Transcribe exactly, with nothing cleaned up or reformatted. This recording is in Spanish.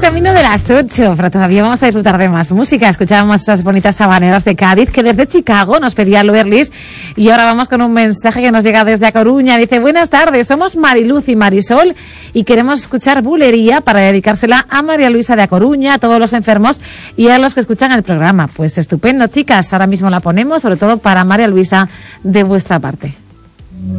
camino de las ocho, pero todavía vamos a disfrutar de más música. Escuchábamos esas bonitas habaneras de Cádiz, que desde Chicago nos pedía Luerlis. Y ahora vamos con un mensaje que nos llega desde A Coruña. Dice, buenas tardes, somos Mariluz y Marisol y queremos escuchar Bulería para dedicársela a María Luisa de A Coruña, a todos los enfermos y a los que escuchan el programa. Pues estupendo, chicas. Ahora mismo la ponemos, sobre todo para María Luisa, de vuestra parte.